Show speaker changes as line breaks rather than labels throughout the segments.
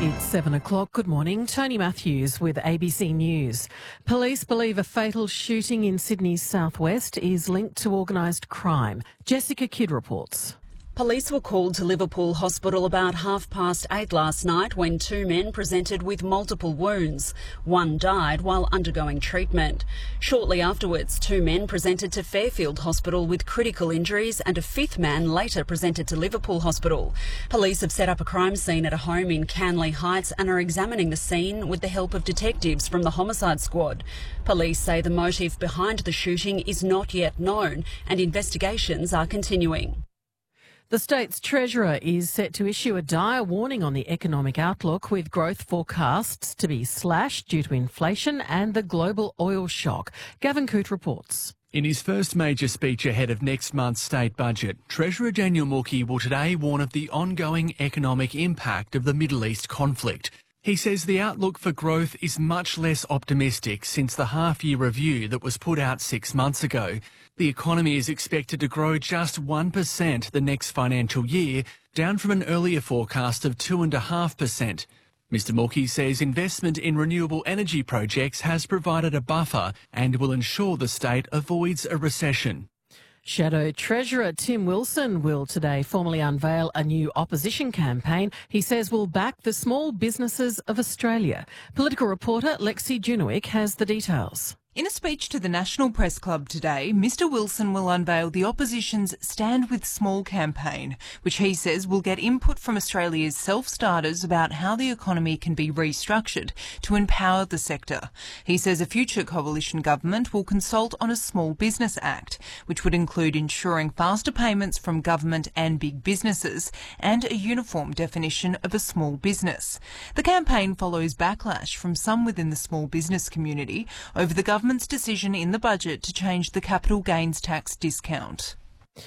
It's 7 o'clock. Good morning. Tony Matthews with ABC News. Police believe a fatal shooting in Sydney's southwest is linked to organised crime. Jessica Kidd reports.
Police were called to Liverpool Hospital about 8:30 last night when two men presented with multiple wounds. One died while undergoing treatment. Shortly afterwards, two men presented to Fairfield Hospital with critical injuries and a fifth man later presented to Liverpool Hospital. Police have set up a crime scene at a home in Canley Heights and are examining the scene with the help of detectives from the homicide squad. Police say the motive behind the shooting is not yet known and investigations are continuing.
The state's treasurer is set to issue a dire warning on the economic outlook, with growth forecasts to be slashed due to inflation and the global oil shock. Gavin Coote reports.
In his first major speech ahead of next month's state budget, Treasurer Daniel Mookhey will today warn of the ongoing economic impact of the Middle East conflict. He says the outlook for growth is much less optimistic since the half-year review that was put out 6 months ago. The economy is expected to grow just 1% the next financial year, down from an earlier forecast of 2.5%. Mr Mookhey says investment in renewable energy projects has provided a buffer and will ensure the state avoids a recession.
Shadow Treasurer Tim Wilson will today formally unveil a new opposition campaign he says will back the small businesses of Australia. Political reporter Lexi Junowick has the details.
In a speech to the National Press Club today, Mr Wilson will unveil the opposition's Stand With Small campaign, which he says will get input from Australia's self-starters about how the economy can be restructured to empower the sector. He says a future coalition government will consult on a Small Business Act, which would include ensuring faster payments from government and big businesses and a uniform definition of a small business. The campaign follows backlash from some within the small business community over the government's decision in the budget to change the capital gains tax discount.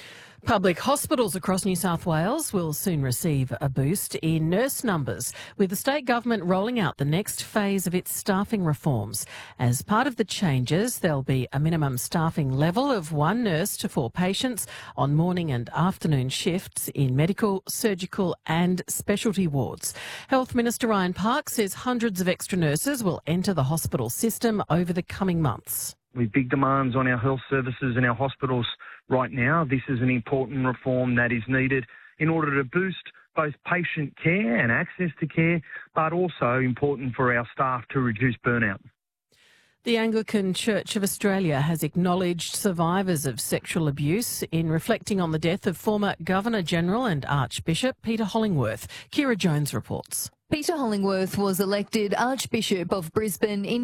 Public hospitals across New South Wales will soon receive a boost in nurse numbers, with the state government rolling out the next phase of its staffing reforms. As part of the changes, there'll be a minimum staffing level of 1 nurse to 4 patients on morning and afternoon shifts in medical, surgical and specialty wards. Health Minister Ryan Park says hundreds of extra nurses will enter the hospital system over the coming months.
With big demands on our health services and our hospitals right now, this is an important reform that is needed in order to boost both patient care and access to care, but also important for our staff to reduce burnout.
The Anglican Church of Australia has acknowledged survivors of sexual abuse in reflecting on the death of former Governor-General and Archbishop Peter Hollingworth. Kira Jones reports.
Peter Hollingworth was elected Archbishop of Brisbane in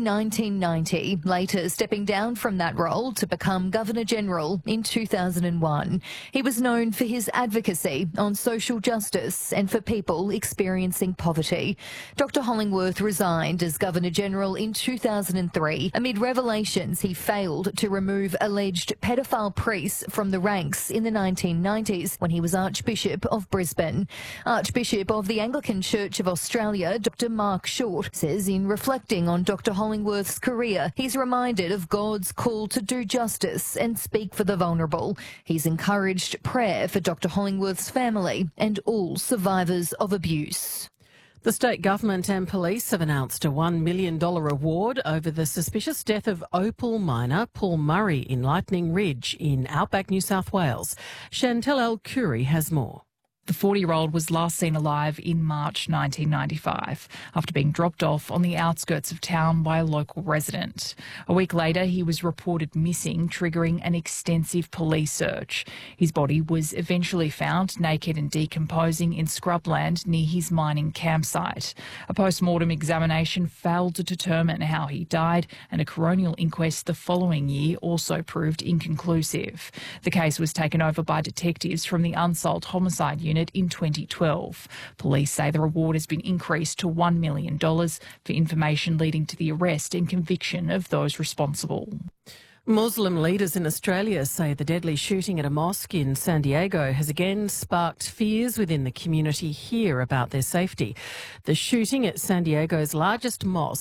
1990, later stepping down from that role to become Governor-General in 2001. He was known for his advocacy on social justice and for people experiencing poverty. Dr Hollingworth resigned as Governor-General in 2003 amid revelations he failed to remove alleged pedophile priests from the ranks in the 1990s when he was Archbishop of Brisbane. Archbishop of the Anglican Church of Australia, Dr Mark Short, says in reflecting on Dr Hollingworth's career, he's reminded of God's call to do justice and speak for the vulnerable. He's encouraged prayer for Dr Hollingworth's family and all survivors of abuse.
The state government and police have announced a $1 million reward over the suspicious death of opal miner Paul Murray in Lightning Ridge in outback New South Wales. Chantel El-Khoury has more.
The 40-year-old was last seen alive in March 1995 after being dropped off on the outskirts of town by a local resident. A week later, he was reported missing, triggering an extensive police search. His body was eventually found naked and decomposing in scrubland near his mining campsite. A post-mortem examination failed to determine how he died, and a coronial inquest the following year also proved inconclusive. The case was taken over by detectives from the Unsolved Homicide Unit in 2012. Police say the reward has been increased to $1 million for information leading to the arrest and conviction of those responsible.
Muslim leaders in Australia say the deadly shooting at a mosque in San Diego has again sparked fears within the community here about their safety. The shooting at San Diego's largest mosque